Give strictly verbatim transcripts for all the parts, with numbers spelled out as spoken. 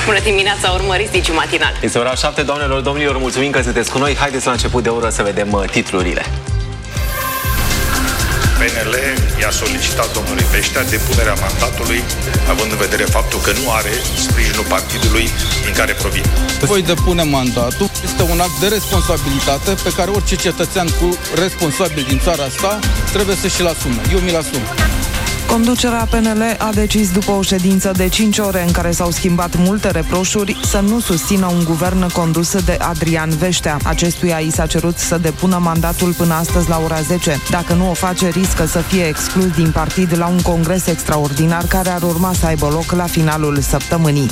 Bună dimineața, urmăriți Digi Matinal. Este ora șapte, doamnelor, domnilor, mulțumim că sunteți cu noi. Haideți la început de oră să vedem titlurile. P N L i-a solicitat domnului Veștea depunerea mandatului, având în vedere faptul că nu are sprijinul partidului din care provine. Voi depune mandatul. Este un act de responsabilitate pe care orice cetățean cu responsabil din țara asta trebuie să și-l asume. Eu mi-l asum. Conducerea P N L a decis după o ședință de cinci ore în care s-au schimbat multe reproșuri să nu susțină un guvern condus de Adrian Veștea. Acestuia i s-a cerut să depună mandatul până astăzi la ora zece. Dacă nu o face, riscă să fie exclus din partid la un congres extraordinar care ar urma să aibă loc la finalul săptămânii.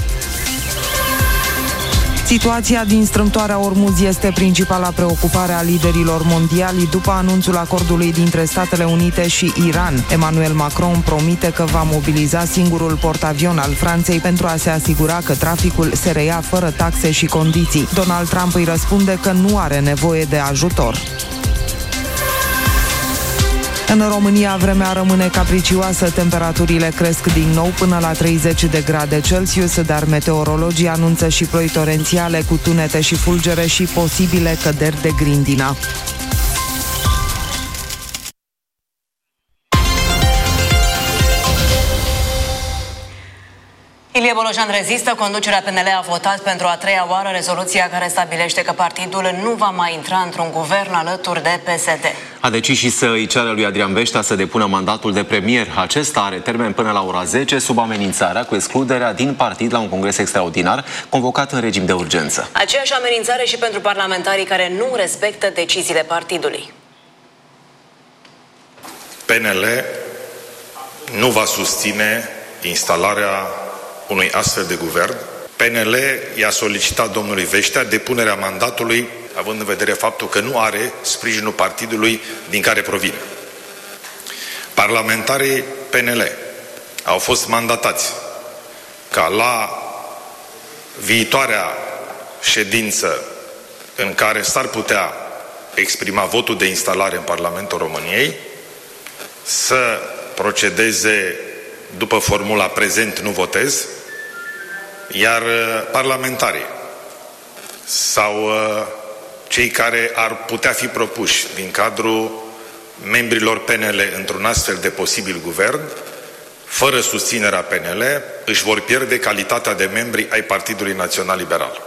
Situația din strâmtoarea Ormuz este principala preocupare a liderilor mondiali după anunțul acordului dintre Statele Unite și Iran. Emmanuel Macron promite că va mobiliza singurul portavion al Franței pentru a se asigura că traficul se reia fără taxe și condiții. Donald Trump îi răspunde că nu are nevoie de ajutor. În România, vremea rămâne capricioasă, temperaturile cresc din nou până la treizeci de grade Celsius, dar meteorologii anunță și ploi torențiale cu tunete și fulgere și posibile căderi de grindină. Ilie Bolojan rezistă. Conducerea P N L a votat pentru a treia oară rezoluția care stabilește că partidul nu va mai intra într-un guvern alături de P S D. A decis și să îi ceară lui Adrian Veștea să depună mandatul de premier. Acesta are termen până la ora zece, sub amenințarea cu excluderea din partid la un congres extraordinar convocat în regim de urgență. Aceeași amenințare și pentru parlamentarii care nu respectă deciziile partidului. P N L nu va susține instalarea unui astfel de guvern. P N L i-a solicitat domnului Veștea depunerea mandatului, având în vedere faptul că nu are sprijinul partidului din care provine. Parlamentarii P N L au fost mandatați ca la viitoarea ședință în care s-ar putea exprima votul de instalare în Parlamentul României să procedeze după formula prezent nu votez, iar parlamentarii sau cei care ar putea fi propuși din cadrul membrilor P N L într-un astfel de posibil guvern, fără susținerea P N L, își vor pierde calitatea de membri ai Partidului Național Liberal.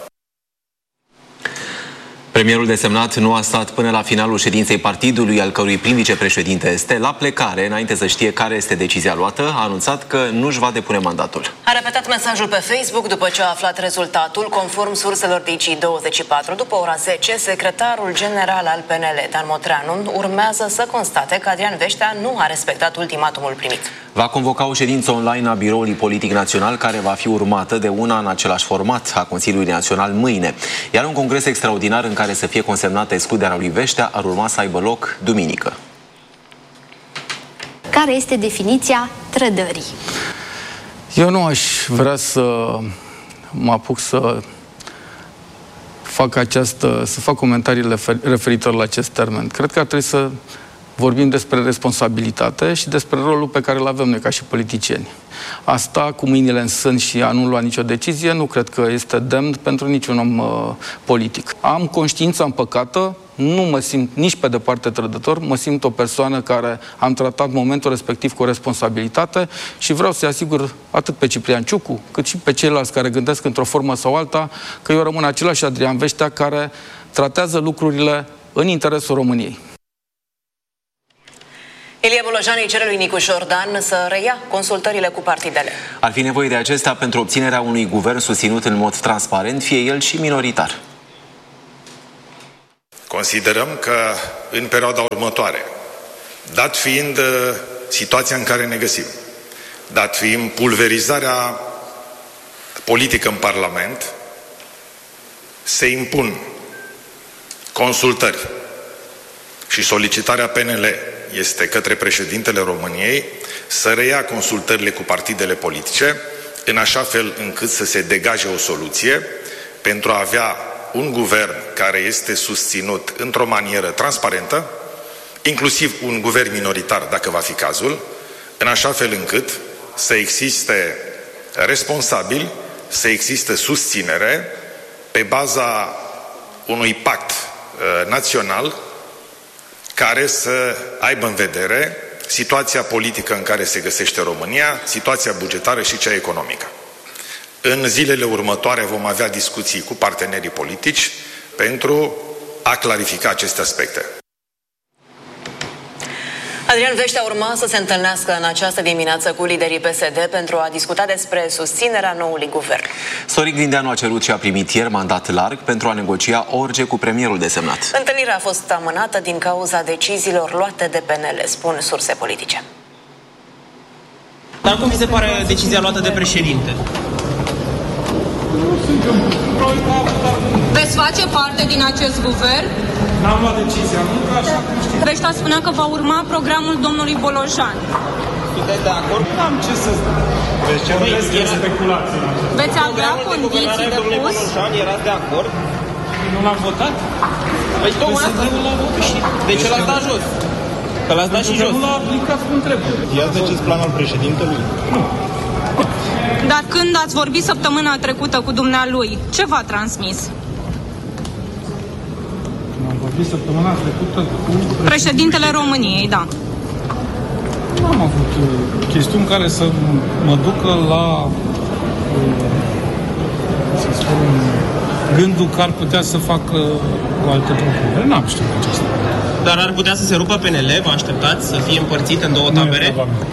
Premierul desemnat nu a stat până la finalul ședinței partidului, al cărui prim vicepreședinte este la plecare, înainte să știe care este decizia luată, a anunțat că nu își va depune mandatul. A repetat mesajul pe Facebook după ce a aflat rezultatul, conform surselor Digi douăzeci și patru. După ora zece, secretarul general al P N L, Dan Motreanu, urmează să constate că Adrian Veștea nu a respectat ultimatumul primit. Va convoca o ședință online a Biroului Politic Național, care va fi urmată de una în același format a Consiliului Național mâine. Iar un congres extraordinar în care să fie consemnată excluderea lui Veștea ar urma să aibă loc duminică. Care este definiția trădării? Eu nu aș vrea să mă apuc să fac această, să fac comentariile referitor la acest termen. Cred că ar trebui să vorbim despre responsabilitate și despre rolul pe care îl avem noi ca și politicieni. Asta, cu mâinile în sân și a nu lua nicio decizie, nu cred că este demn pentru niciun om uh, politic. Am conștiința împăcată, nu mă simt nici pe departe trădător, mă simt o persoană care am tratat momentul respectiv cu responsabilitate și vreau să-i asigur atât pe Ciprian Ciucu, cât și pe ceilalți care gândesc într-o formă sau alta, că eu rămân același Adrian Veștea care tratează lucrurile în interesul României. Ilie Bolojan îi cere lui Nicu Jordan să reia consultările cu partidele. Ar fi nevoie de acesta pentru obținerea unui guvern susținut în mod transparent, fie el și minoritar. Considerăm că în perioada următoare, dat fiind uh, situația în care ne găsim, dat fiind pulverizarea politică în Parlament, se impun consultări și solicitarea P N L este către președintele României să reia consultările cu partidele politice în așa fel încât să se degaje o soluție pentru a avea un guvern care este susținut într-o manieră transparentă, inclusiv un guvern minoritar dacă va fi cazul, în așa fel încât să existe responsabili să existe susținere pe baza unui pact uh, național care să aibă în vedere situația politică în care se găsește România, situația bugetară și cea economică. În zilele următoare vom avea discuții cu partenerii politici pentru a clarifica aceste aspecte. Adrian Veștea urma să se întâlnească în această dimineață cu liderii P S D pentru a discuta despre susținerea noului guvern. Sorin Grindeanu a cerut și a primit ieri mandat larg pentru a negocia orice cu premierul desemnat. Întâlnirea a fost amânată din cauza deciziilor luate de P N L, spun surse politice. Dar cum vi se pare decizia luată de președinte? Veți face parte din acest guvern? N-am luat decizia, nu? Așa cum știți. Veștea spunea că va urma programul domnului Bolojan. Sunteți de acord? N-am ce să spun. Deci ce vreți că speculații. Veți avea condiții de pus? Bolojan, erați de acord? Nu l-am votat? Păi tocmai asta. De ce l-ați dat jos? Că l-ați dat și jos. Nu l-a aplicat cum trebuie. I-ați decis planul președintelui? Nu. Dar când ați vorbit săptămâna trecută cu dumnealui, ce v-a transmis? Am vorbit săptămâna trecută cu Președintele României, da. Nu am avut uh, chestiuni care să mă ducă la uh, să spun gândul că ar putea să facă o altă propunere. N-am știut aceasta. Dar ar putea să se rupă P N L? Vă așteptați să fie împărțit în două tabere?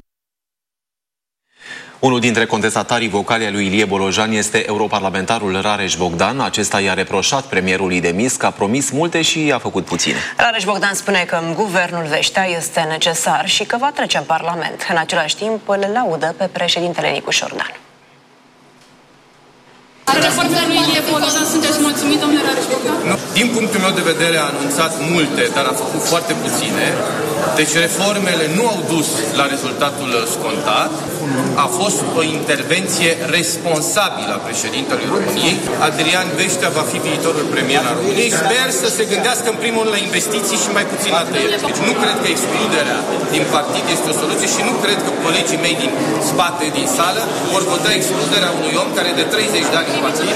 Unul dintre contestatarii vocali ai lui Ilie Bolojan este europarlamentarul Rareș Bogdan. Acesta i-a reproșat premierului demis că a promis multe și a făcut puține. Rareș Bogdan spune că guvernul Veștea este necesar și că va trece în Parlament. În același timp, îl laudă pe președintele Nicu Șordan. Reformele lui Ilie Bolojan, sunteți mulțumit, domnule Rareș Bogdan? Nu. Din punctul meu de vedere a anunțat multe, dar a făcut foarte puține. Deci reformele nu au dus la rezultatul scontat. A fost o intervenție responsabilă a președintelui României. Adrian Veștea va fi viitorul premier al României. Sper să se gândească în primul rând la investiții și mai puțin la tăieri. Deci nu cred că excluderea din partid este o soluție și nu cred că colegii mei din spate, din sală, vor vota excluderea unui om care de treizeci de ani în partid.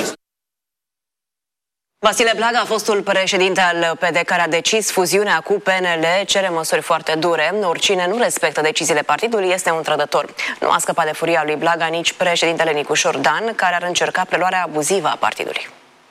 Vasile Blaga, fostul președinte al P D, care a decis fuziunea cu P N L, cere măsuri foarte dure. Oricine nu respectă deciziile partidului este un trădător. Nu a scăpat de furia lui Blaga nici președintele Nicu Șordan, care ar încerca preluarea abuzivă a partidului.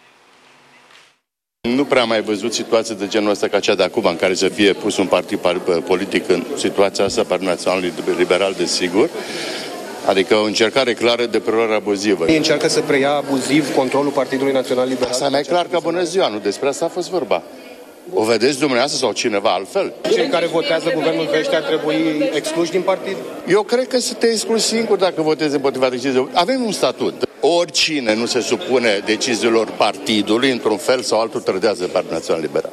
Nu prea am mai văzut situații de genul ăsta ca cea de acum, în care să fie pus un partid politic în situația asta, Partidul Național Liberal, desigur. Adică o încercare clară de preluare abuzivă. Ei încearcă să preia abuziv controlul Partidului Național Liberal. Asta mai clar ca bună ziua, nu despre asta a fost vorba. O vedeți dumneavoastră sau cineva altfel? Cei care votează guvernul Veștea ar trebui excluși din partid? Eu cred că să te excluzi singur dacă votezi împotriva deciziilor. Avem un statut. Oricine nu se supune deciziilor partidului, într-un fel sau altul, trădează Partidul Național Liberal.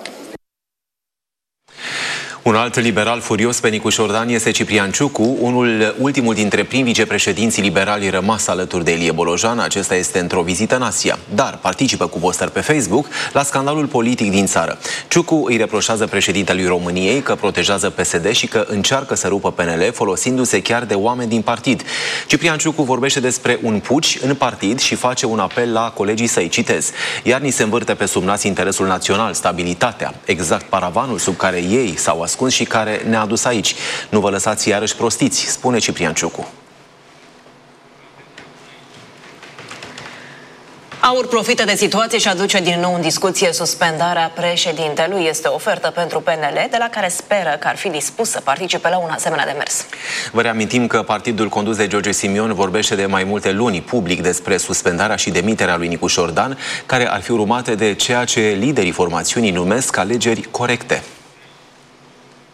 Un alt liberal furios pe Nicu Șordan este Ciprian Ciucu, unul ultimul dintre prim vicepreședinții liberali rămas alături de Ilie Bolojan. Acesta este într-o vizită în Asia, dar participă cu postări pe Facebook la scandalul politic din țară. Ciucu îi reproșează președintelui României că protejează P S D și că încearcă să rupă P N L, folosindu-se chiar de oameni din partid. Ciprian Ciucu vorbește despre un puci în partid și face un apel la colegii săi, citez: iar ni se învârte pe sub nas interesul național, stabilitatea, exact paravanul sub care ei s-au ascuns și care ne-a adus aici. Nu vă lăsați iarăși prostiți, spune Ciprian Ciucu. AUR profită de situație și aduce din nou în discuție suspendarea președintelui. Este o ofertă pentru P N L, de la care speră că ar fi dispus să participe la un asemenea demers. Vă reamintim că partidul condus de George Simion vorbește de mai multe luni public despre suspendarea și demiterea lui Nicu Șordan, care ar fi urmate de ceea ce liderii formațiunii numesc alegeri corecte.